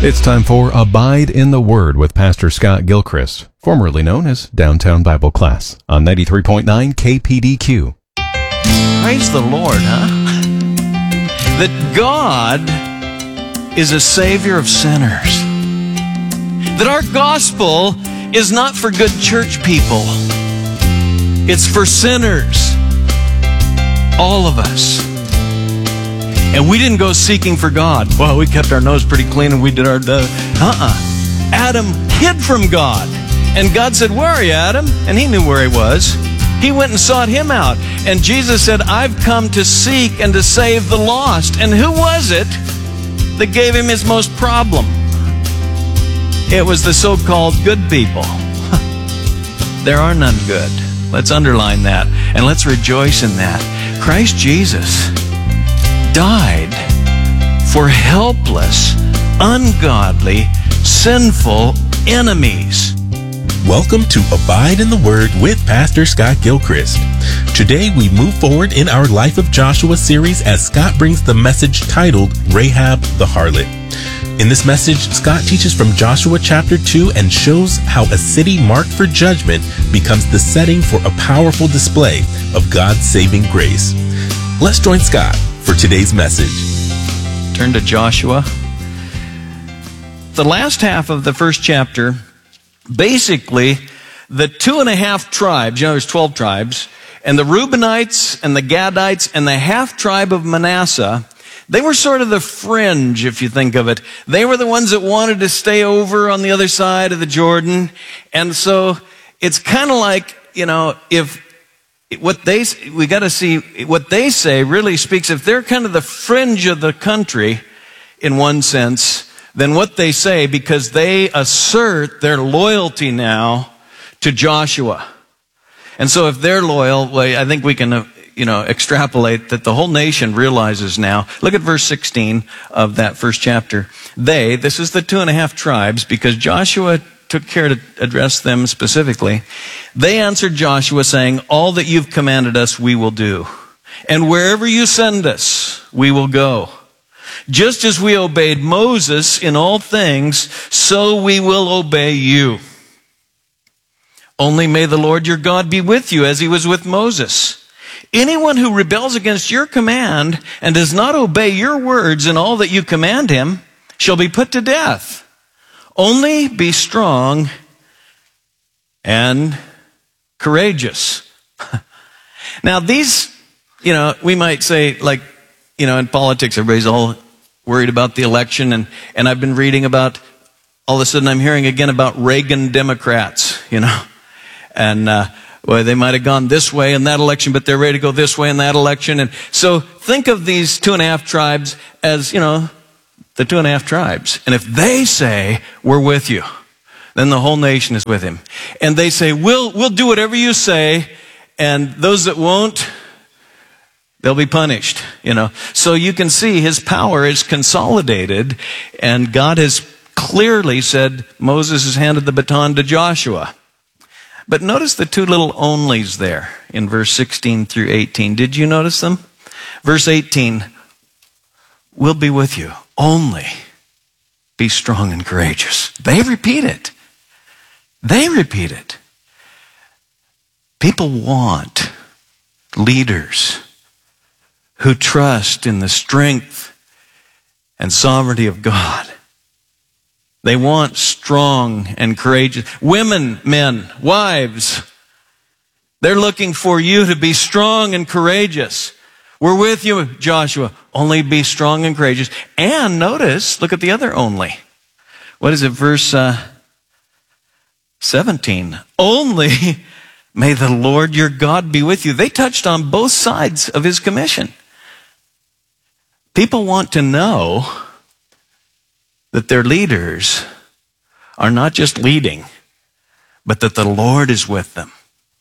It's time for Abide in the Word with Pastor Scott Gilchrist, formerly known as Downtown Bible Class, on 93.9 KPDQ. Praise the Lord, huh? That God is a Savior of sinners. That our gospel is not for good church people. It's for sinners. All of us. And we didn't go seeking for God. Well, we kept our nose pretty clean and we did our... Adam hid from God. And God said, "Where are you, Adam?" And he knew where he was. He went and sought him out. And Jesus said, "I've come to seek and to save the lost." And who was it that gave him his most problem? It was the so-called good people. There are none good. Let's underline that. And let's rejoice in that. Christ Jesus died for helpless, ungodly, sinful enemies. Welcome to Abide in the Word with Pastor Scott Gilchrist. Today we move forward in our Life of Joshua series as Scott brings the message titled Rahab the Harlot. In this message, Scott teaches from Joshua chapter 2 and shows how a city marked for judgment becomes the setting for a powerful display of God's saving grace. Let's join Scott for today's message. Turn to Joshua. The last half of the first chapter, basically, the 2.5 tribes, there's 12 tribes, and the Reubenites and the Gadites and the half tribe of Manasseh, they were sort of the fringe, if you think of it. They were the ones that wanted to stay over on the other side of the Jordan. And so it's kind of like, if we got to see what they say really speaks. If they're kind of the fringe of the country in one sense, then what they say, because they assert their loyalty now to Joshua. And so if they're loyal, well, I think we can, extrapolate that the whole nation realizes now. Look at verse 16 of that first chapter. This is the 2.5 tribes, because Joshua took care to address them specifically. They answered Joshua saying, "All that you've commanded us, we will do. And wherever you send us, we will go. Just as we obeyed Moses in all things, so we will obey you. Only may the Lord your God be with you as he was with Moses. Anyone who rebels against your command and does not obey your words in all that you command him shall be put to death. Only be strong and courageous." Now these, we might say, like, in politics, everybody's all worried about the election, and I've been reading about, all of a sudden I'm hearing again about Reagan Democrats, and they might have gone this way in that election, but they're ready to go this way in that election. And so think of these 2.5 tribes as, the 2.5 tribes. And if they say, "We're with you," then the whole nation is with him. And they say, we'll do whatever you say, and those that won't, they'll be punished, So you can see his power is consolidated, and God has clearly said Moses has handed the baton to Joshua. But notice the two little onlys there in verse 16 through 18. Did you notice them? Verse 18, "We'll be with you. Only be strong and courageous." They repeat it. They repeat it. People want leaders who trust in the strength and sovereignty of God. They want strong and courageous women, men, wives. They're looking for you to be strong and courageous. "We're with you, Joshua. Only be strong and courageous." And notice, look at the other only. What is it, verse 17? "Only may the Lord your God be with you." They touched on both sides of his commission. People want to know that their leaders are not just leading, but that the Lord is with them.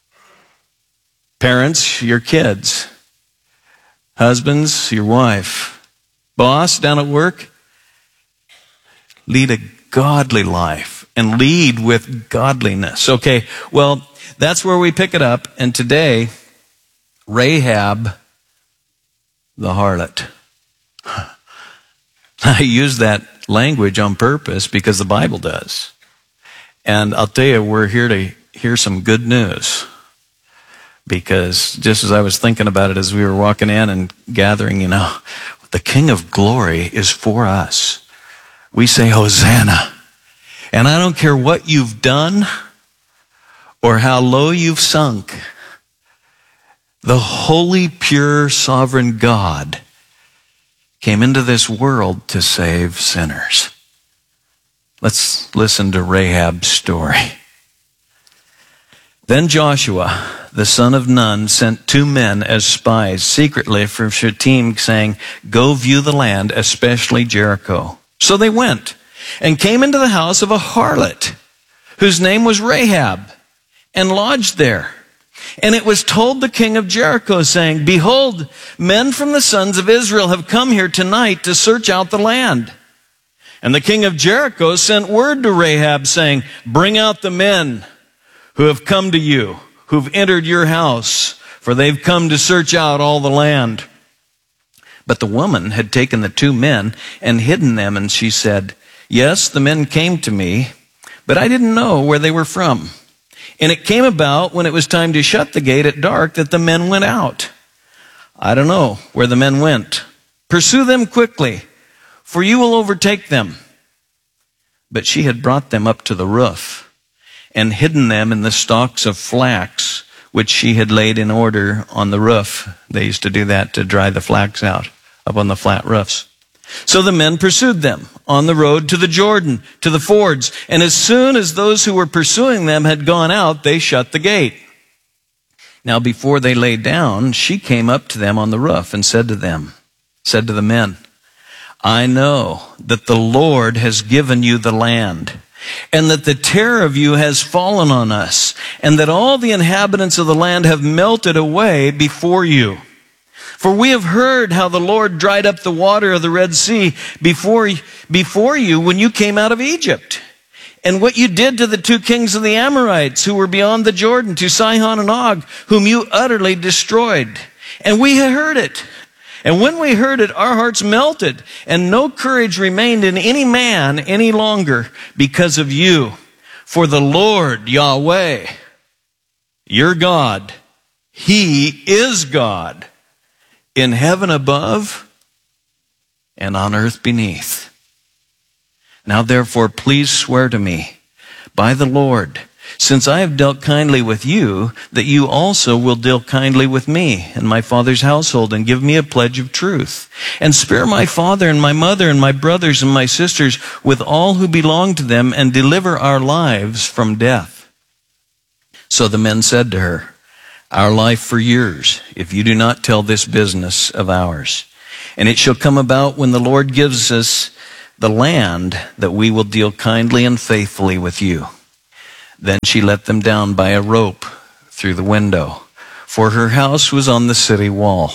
Parents, your kids. Husbands, your wife. Boss, down at work, lead a godly life and lead with godliness. Okay, well, that's where we pick it up. And today, Rahab the harlot. I use that language on purpose because the Bible does. And I'll tell you, we're here to hear some good news. Because just as I was thinking about it as we were walking in and gathering, the King of Glory is for us. We say, Hosanna. And I don't care what you've done or how low you've sunk. The holy, pure, sovereign God came into this world to save sinners. Let's listen to Rahab's story. Then Joshua, the son of Nun, sent 2 men as spies secretly from Shittim, saying, "Go view the land, especially Jericho." So they went and came into the house of a harlot, whose name was Rahab, and lodged there. And it was told the king of Jericho, saying, "Behold, men from the sons of Israel have come here tonight to search out the land." And the king of Jericho sent word to Rahab, saying, "Bring out the men who have come to you, who've entered your house, for they've come to search out all the land." But the woman had taken the 2 men and hidden them, and she said, "Yes, the men came to me, but I didn't know where they were from. And it came about when it was time to shut the gate at dark that the men went out. I don't know where the men went. Pursue them quickly, for you will overtake them." But she had brought them up to the roof and hidden them in the stalks of flax, which she had laid in order on the roof. They used to do that to dry the flax out up on the flat roofs. So the men pursued them on the road to the Jordan, to the fords. And as soon as those who were pursuing them had gone out, they shut the gate. Now before they lay down, she came up to them on the roof and said to the men, "I know that the Lord has given you the land, and that the terror of you has fallen on us, and that all the inhabitants of the land have melted away before you. For we have heard how the Lord dried up the water of the Red Sea before you when you came out of Egypt, and what you did to the 2 kings of the Amorites who were beyond the Jordan, to Sihon and Og, whom you utterly destroyed. And we had heard it. And when we heard it, our hearts melted, and no courage remained in any man any longer because of you. For the Lord, Yahweh, your God, He is God, in heaven above and on earth beneath. Now therefore, please swear to me by the Lord, since I have dealt kindly with you, that you also will deal kindly with me and my father's household, and give me a pledge of truth. And spare my father and my mother and my brothers and my sisters with all who belong to them, and deliver our lives from death." So the men said to her, "Our life for yours, if you do not tell this business of ours. And it shall come about when the Lord gives us the land, that we will deal kindly and faithfully with you." Then she let them down by a rope through the window, for her house was on the city wall,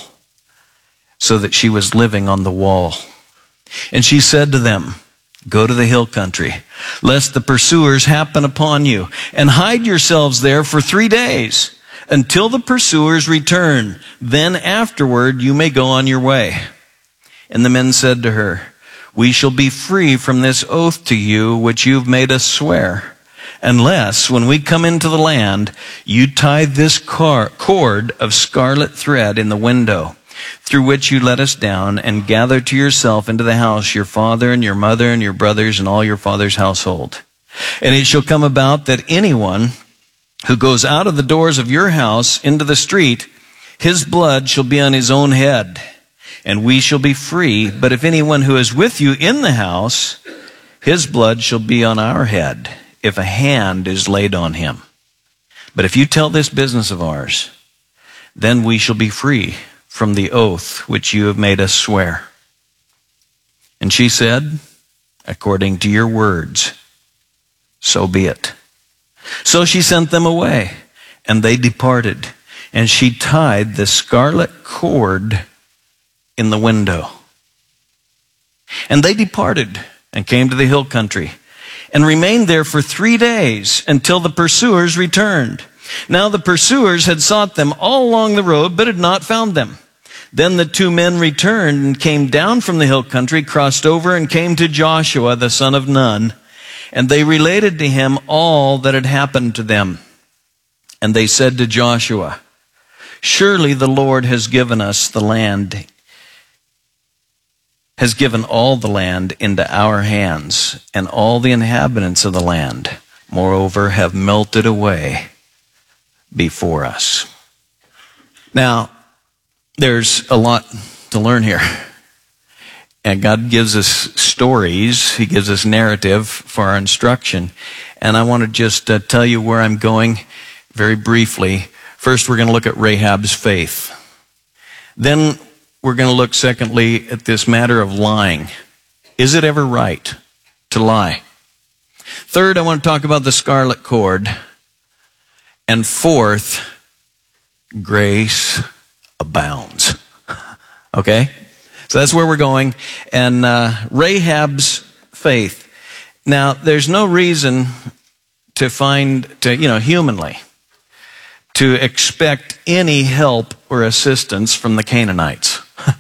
so that she was living on the wall. And she said to them, "Go to the hill country, lest the pursuers happen upon you, and hide yourselves there for 3 days, until the pursuers return. Then afterward you may go on your way." And the men said to her, "We shall be free from this oath to you, which you've made us swear, unless when we come into the land, you tie this cord of scarlet thread in the window, through which you let us down, and gather to yourself into the house your father and your mother and your brothers and all your father's household. And it shall come about that anyone who goes out of the doors of your house into the street, his blood shall be on his own head, and we shall be free. But if anyone who is with you in the house, his blood shall be on our head, if a hand is laid on him. But if you tell this business of ours, then we shall be free from the oath which you have made us swear." And she said, "According to your words, so be it." So she sent them away, and they departed, and she tied the scarlet cord in the window. And they departed and came to the hill country, and remained there for 3 days, until the pursuers returned. Now the pursuers had sought them all along the road, but had not found them. Then the two men returned and came down from the hill country, crossed over and came to Joshua, the son of Nun. And they related to him all that had happened to them. And they said to Joshua, surely the Lord has given us the land, has given all the land into our hands, and all the inhabitants of the land, moreover, have melted away before us. Now, there's a lot to learn here. And God gives us stories. He gives us narrative for our instruction. And I want to just tell you where I'm going very briefly. First, we're going to look at Rahab's faith. Then we're going to look, secondly, at this matter of lying. Is it ever right to lie? Third, I want to talk about the scarlet cord. And fourth, grace abounds. Okay? So that's where we're going. And Rahab's faith. Now, there's no reason humanly, to expect any help or assistance from the Canaanites.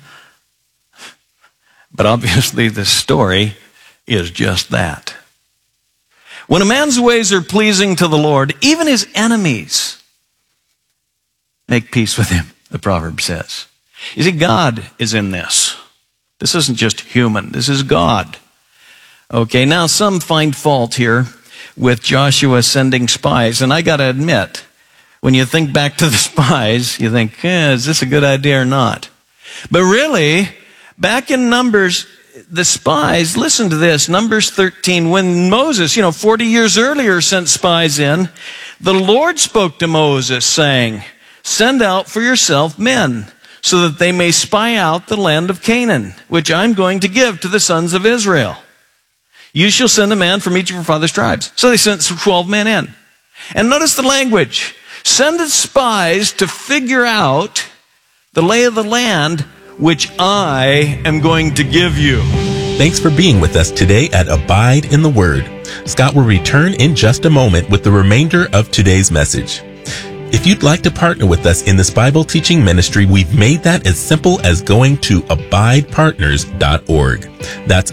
But obviously the story is just that. When a man's ways are pleasing to the Lord, even his enemies make peace with him, the proverb says. You see, God is in this. This isn't just human. This is God. Okay, now some find fault here with Joshua sending spies. And I got to admit, when you think back to the spies, you think, is this a good idea or not? But really, back in Numbers, the spies, listen to this, Numbers 13, when Moses, 40 years earlier sent spies in, the Lord spoke to Moses saying, send out for yourself men, so that they may spy out the land of Canaan, which I'm going to give to the sons of Israel. You shall send a man from each of your father's tribes. So they sent 12 men in. And notice the language. Send the spies to figure out the lay of the land, which I am going to give you. Thanks for being with us today at Abide in the Word. Scott will return in just a moment with the remainder of today's message. If you'd like to partner with us in this Bible teaching ministry, we've made that as simple as going to abidepartners.org. That's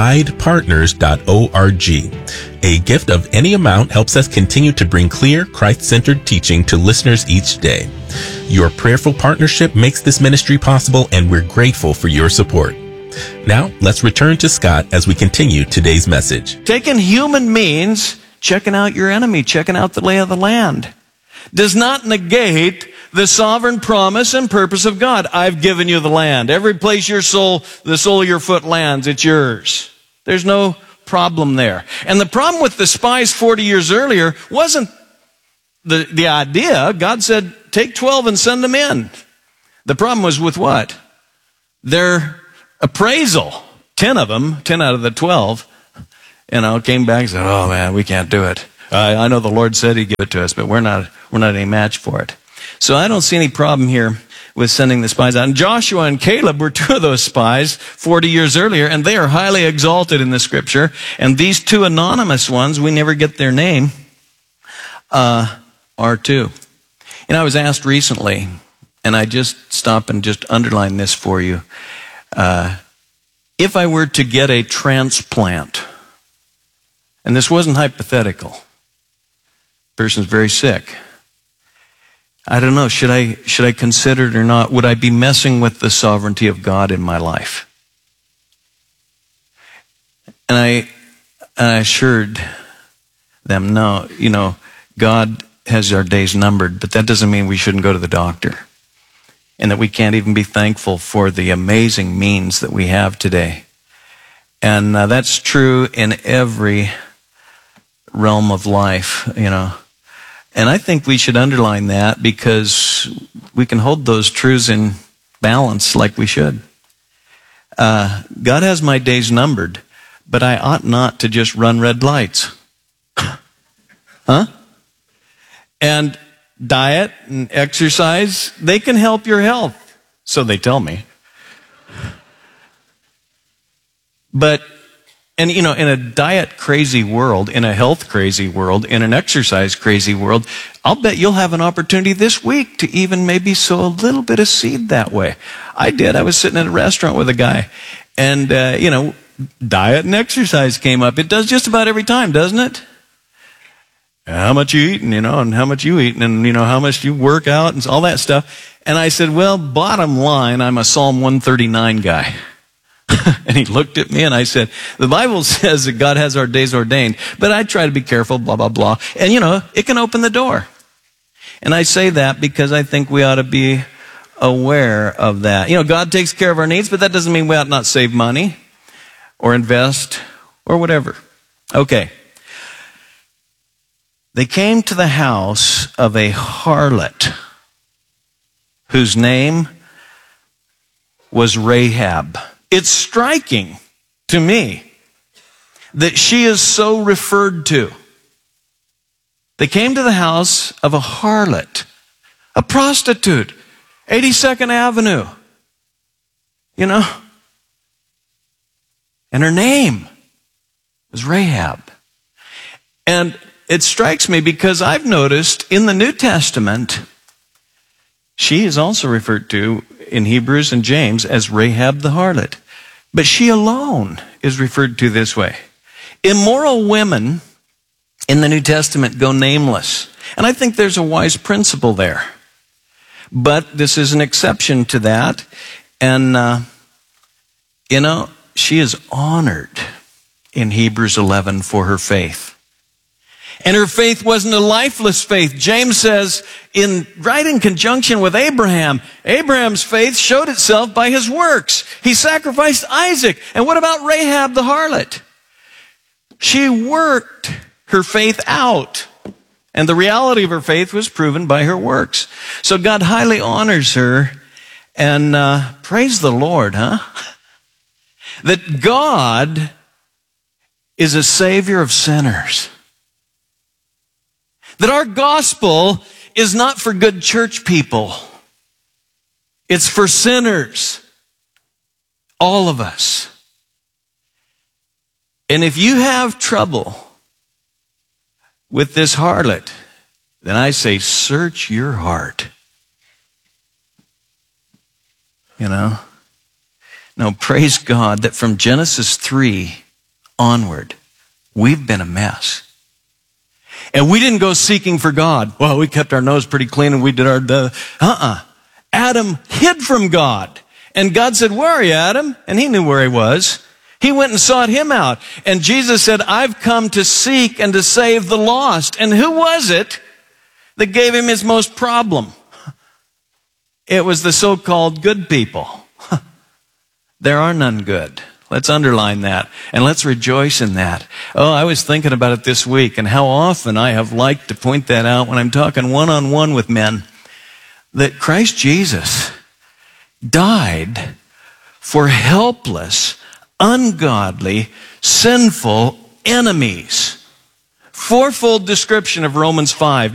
abidepartners.org. A gift of any amount helps us continue to bring clear, Christ-centered teaching to listeners each day. Your prayerful partnership makes this ministry possible, and we're grateful for your support. Now, let's return to Scott as we continue today's message. Taking human means checking out your enemy, checking out the lay of the land, does not negate the sovereign promise and purpose of God. I've given you the land. Every place the sole of your foot lands, it's yours. There's no problem there. And the problem with the spies 40 years earlier wasn't the idea. God said, take 12 and send them in. The problem was with what? Their appraisal. 10 of them, 10 out of the 12, came back and said, oh man, we can't do it. I know the Lord said he'd give it to us, but we're not any match for it. So I don't see any problem here with sending the spies out. And Joshua and Caleb were two of those spies 40 years earlier, and they are highly exalted in the scripture. And these two anonymous ones, we never get their name, are too. I was asked recently, and I just stop and just underline this for you. If I were to get a transplant, and this wasn't hypothetical, person's very sick. I don't know, should I consider it or not? Would I be messing with the sovereignty of God in my life? And I assured them, no, God has our days numbered, but that doesn't mean we shouldn't go to the doctor. And that we can't even be thankful for the amazing means that we have today. And that's true in every realm of life, And I think we should underline that because we can hold those truths in balance like we should. God has my days numbered, but I ought not to just run red lights. Huh? And diet and exercise, they can help your health. So they tell me. But And, in a diet crazy world, in a health crazy world, in an exercise crazy world, I'll bet you'll have an opportunity this week to even maybe sow a little bit of seed that way. I did. I was sitting at a restaurant with a guy, and, diet and exercise came up. It does just about every time, doesn't it? How much you eating, and how much you eating, and, how much you work out, and all that stuff. And I said, well, bottom line, I'm a Psalm 139 guy. And he looked at me and I said, the Bible says that God has our days ordained, but I try to be careful, blah, blah, blah. And, it can open the door. And I say that because I think we ought to be aware of that. God takes care of our needs, but that doesn't mean we ought not save money or invest or whatever. Okay. They came to the house of a harlot whose name was Rahab. It's striking to me that she is so referred to. They came to the house of a harlot, a prostitute, 82nd Avenue, and her name was Rahab. And it strikes me because I've noticed in the New Testament, she is also referred to in Hebrews and James as Rahab the harlot. But she alone is referred to this way. Immoral women in the New Testament go nameless. And I think there's a wise principle there. But this is an exception to that. And, she is honored in Hebrews 11 for her faith. And her faith wasn't a lifeless faith. James says, right in conjunction with Abraham, Abraham's faith showed itself by his works. He sacrificed Isaac. And what about Rahab the harlot? She worked her faith out. And the reality of her faith was proven by her works. So God highly honors her. And praise the Lord, huh? That God is a savior of sinners. That our gospel is not for good church people. It's for sinners. All of us. And if you have trouble with this harlot, then I say search your heart. No, praise God that from Genesis 3 onward, we've been a mess. And we didn't go seeking for God. Well, we kept our nose pretty clean and we did Adam hid from God. And God said, where are you, Adam? And he knew where he was. He went and sought him out. And Jesus said, I've come to seek and to save the lost. And who was it that gave him his most problem? It was the so-called good people. There are none good. Let's underline that, and let's rejoice in that. Oh, I was thinking about it this week, and how often I have liked to point that out when I'm talking one-on-one with men, that Christ Jesus died for helpless, ungodly, sinful enemies. Fourfold description of Romans 5.